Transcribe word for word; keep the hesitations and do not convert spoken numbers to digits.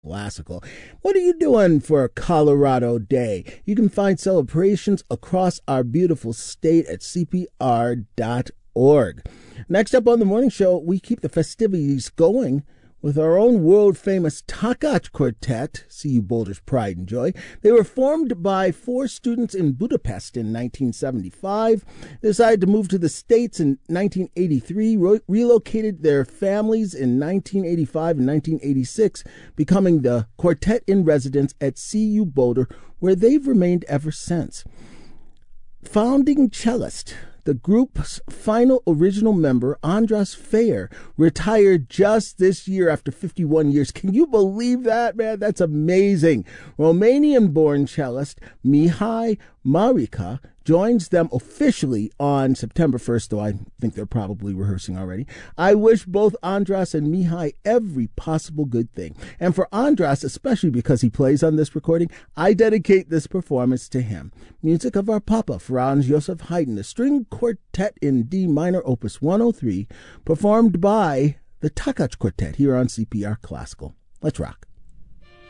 Classical. What are you doing for Colorado Day? You can find celebrations across our beautiful state at C P R dot org. Next up on the morning show, we keep the festivities going with our own world-famous Takács Quartet, C U Boulder's pride and joy. They were formed by four students in Budapest in nineteen seventy-five, decided to move to the States in nineteen eighty-three, re- relocated their families in nineteen eighty-five and nineteen eighty-six, becoming the quartet in residence at C U Boulder, where they've remained ever since. Founding cellist, the group's final original member, Andras Feher, retired just this year after fifty-one years. Can you believe that, man? That's amazing. Romanian-born cellist Mihai Marica joins them officially on September first, though I think they're probably rehearsing already. I wish both Andras and Mihai every possible good thing. And for Andras, especially because he plays on this recording, I dedicate this performance to him. Music of our Papa, Franz Joseph Haydn, a string quartet in D minor, opus one oh three, performed by the Takács Quartet here on C P R Classical. Let's rock.